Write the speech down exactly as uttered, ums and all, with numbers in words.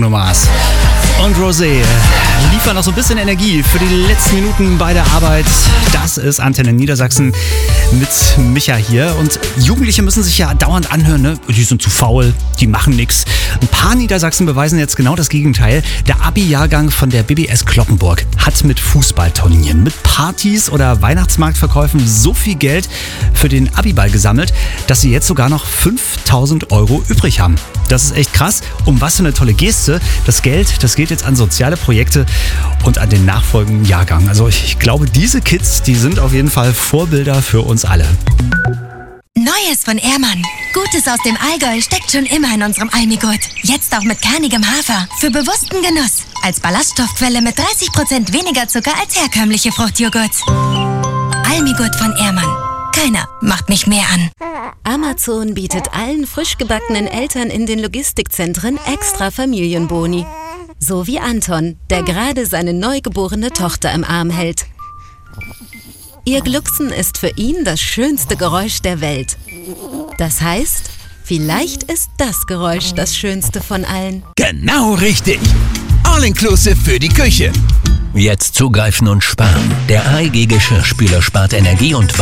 Bruno Mars und Rosé liefern noch so ein bisschen Energie für die letzten Minuten bei der Arbeit. Das ist Antenne Niedersachsen mit Micha hier. Und Jugendliche müssen sich ja dauernd anhören, ne? Die sind zu faul, die machen nichts. Ein paar Niedersachsen beweisen jetzt genau das Gegenteil. Der Abi-Jahrgang von der B B S Cloppenburg hat mit Fußballturnieren, mit Partys oder Weihnachtsmarktverkäufen so viel Geld für den Abiball gesammelt, dass sie jetzt sogar noch fünftausend Euro übrig haben. Das ist echt krass. Um was für eine tolle Geste. Das Geld, das geht jetzt an soziale Projekte und an den nachfolgenden Jahrgang. Also ich glaube, diese Kids, die sind auf jeden Fall Vorbilder für uns alle. Neues von Ehrmann. Gutes aus dem Allgäu steckt schon immer in unserem Almigurt. Jetzt auch mit kernigem Hafer. Für bewussten Genuss. Als Ballaststoffquelle mit dreißig Prozent weniger Zucker als herkömmliche Fruchtjoghurts. Almigurt von Ehrmann. Keiner macht mich mehr an. Amazon bietet allen frisch gebackenen Eltern in den Logistikzentren extra Familienboni. So wie Anton, der gerade seine neugeborene Tochter im Arm hält. Ihr Glucksen ist für ihn das schönste Geräusch der Welt. Das heißt, vielleicht ist das Geräusch das schönste von allen. Genau richtig. All-inclusive für die Küche. Jetzt zugreifen und sparen. Der A E G Geschirrspüler spart Energie und